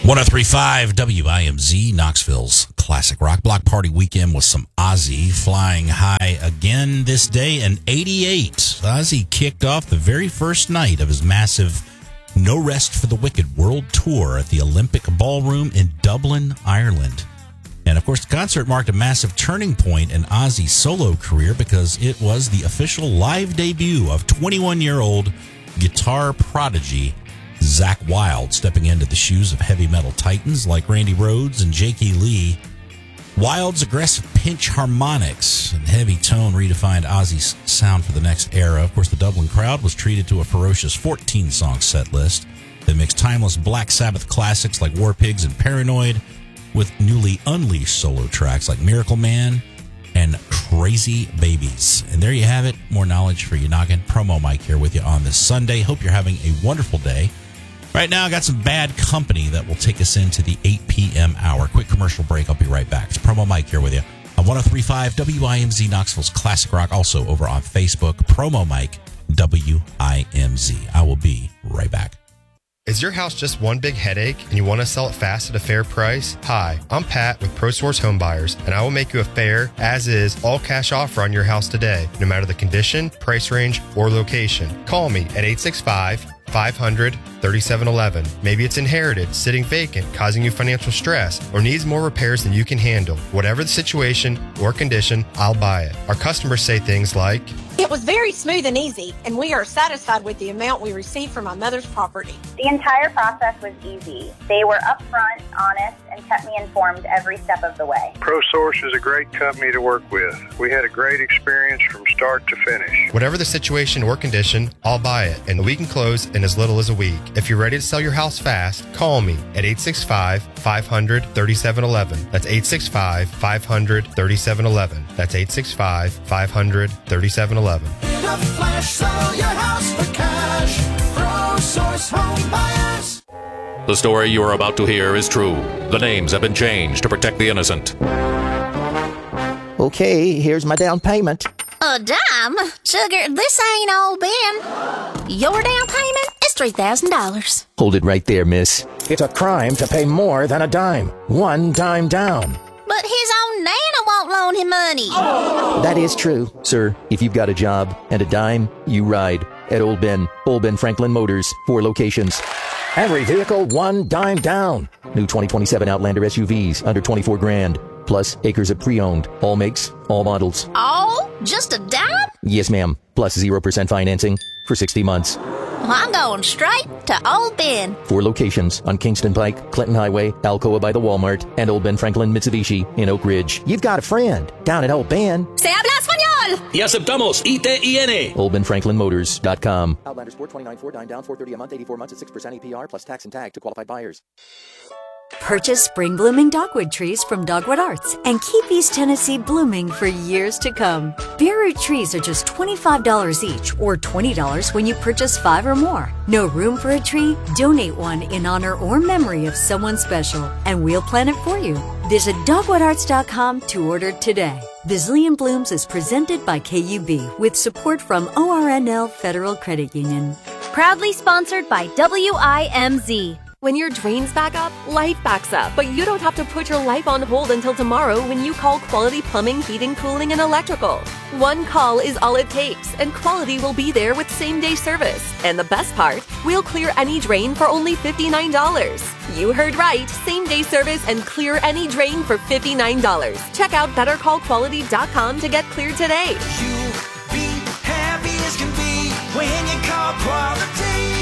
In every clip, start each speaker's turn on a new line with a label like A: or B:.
A: 103.5 WIMZ, Knoxville's classic rock block party weekend with some Ozzy flying high again this day in 88. Ozzy kicked off the very first night of his massive No Rest for the Wicked world tour at the Olympic Ballroom in Dublin, Ireland. And of course, the concert marked a massive turning point in Ozzy's solo career because it was the official live debut of 21-year-old guitar prodigy Zakk Wylde, stepping into the shoes of heavy metal titans like Randy Rhoads and J.K. Lee. Wylde's aggressive pinch harmonics and heavy tone redefined Ozzy's sound for the next era. Of course, the Dublin crowd was treated to a ferocious 14-song set list that mixed timeless Black Sabbath classics like War Pigs and Paranoid with newly unleashed solo tracks like Miracle Man and Crazy Babies. And there you have it. More knowledge for your noggin. Promo Mike here with you on this Sunday. Hope you're having a wonderful day. Right now, I got some bad company that will take us into the 8 p.m. hour. Quick commercial break. I'll be right back. It's Promo Mike here with you on 103.5 WIMZ, Knoxville's Classic Rock. Also over on Facebook, Promo Mike WIMZ. I will be right back.
B: Is your house just one big headache and you want to sell it fast at a fair price? Hi, I'm Pat with ProSource Home Buyers, and I will make you a fair, as-is, all-cash offer on your house today, no matter the condition, price range, or location. Call me at 865-500-3711. Maybe it's inherited, sitting vacant, causing you financial stress, or needs more repairs than you can handle. Whatever the situation or condition, I'll buy it. Our customers say things like,
C: "It was very smooth and easy, and we are satisfied with the amount we received from my mother's property."
D: The entire process was easy. They were upfront, honest, and kept me informed every step of the way.
E: ProSource is a great company to work with. We had a great experience from start to finish.
B: Whatever the situation or condition, I'll buy it, and we can close in as little as a week. If you're ready to sell your house fast, call me at 865-500-3711. That's 865-500-3711. That's 865-500-3711.
F: In a flash, sell your house for cash. ProSource Home Buyers.
G: The story you are about to hear is true. The names have been changed to protect the innocent.
H: Okay, here's my down payment.
I: A dime? Sugar, this ain't all Ben. Your down payment is $3,000.
H: Hold it right there, miss.
J: It's a crime to pay more than a dime. One dime down.
I: But his own Nana won't loan him money.
H: That is true. Sir, if you've got a job and a dime, you ride at Old Ben Franklin Motors, 4 locations.
J: Every vehicle, one dime down.
H: New 2027 Outlander SUVs under $24,000. Plus acres of pre-owned. All makes, all models.
I: Oh, just a dime?
H: Yes, ma'am. Plus 0% financing for 60 months.
I: Well, I'm going straight to Old Ben.
H: 4 locations on Kingston Pike, Clinton Highway, Alcoa by the Walmart, and Old Ben Franklin Mitsubishi in Oak Ridge. You've got a friend down at Old Ben.
I: Se habla español.
K: Y aceptamos ITIN.
H: OldBenFranklinMotors.com.
L: Outlander Sport 29, 4 dime down, 430 a month, 84 months at 6% APR plus tax and tag to qualified buyers.
M: Purchase spring-blooming dogwood trees from Dogwood Arts and keep East Tennessee blooming for years to come. Bare root trees are just $25 each or $20 when you purchase 5 or more. No room for a tree? Donate one in honor or memory of someone special, and we'll plant it for you. Visit dogwoodarts.com to order today. Bazillion Blooms is presented by KUB with support from ORNL Federal Credit Union.
N: Proudly sponsored by WIMZ. When your drains back up, life backs up. But you don't have to put your life on hold until tomorrow when you call Quality Plumbing, Heating, Cooling, and Electrical. One call is all it takes, and Quality will be there with same-day service. And the best part, we'll clear any drain for only $59. You heard right, same-day service and clear any drain for $59. Check out BetterCallQuality.com to get cleared today.
F: You'll be happy as can be when you call Quality.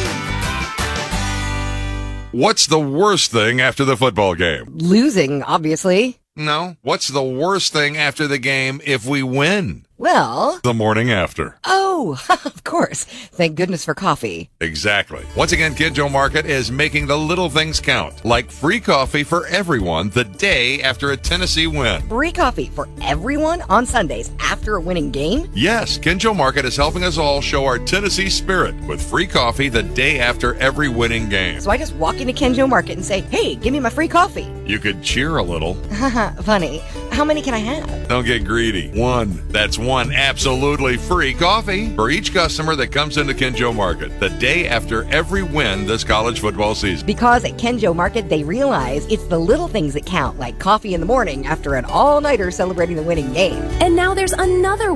O: What's the worst thing after the football game?
P: Losing, obviously.
O: No. What's the worst thing after the game if we win?
P: Well,
O: the morning after.
P: Oh, of course. Thank goodness for coffee.
O: Exactly. Once again, Kinjo Market is making the little things count, like free coffee for everyone the day after a Tennessee win.
P: Free coffee for everyone on Sundays after a winning game?
O: Yes, Kinjo Market is helping us all show our Tennessee spirit with free coffee the day after every winning game.
P: So I just walk into Kinjo Market and say, "Hey, give me my free coffee."
O: You could cheer a little.
P: Funny. How many can I have?
O: Don't get greedy. One. That's one absolutely free coffee for each customer that comes into Kenjo Market the day after every win this college football season.
P: Because at Kenjo Market, they realize it's the little things that count, like coffee in the morning after an all-nighter celebrating the winning game.
N: And now there's another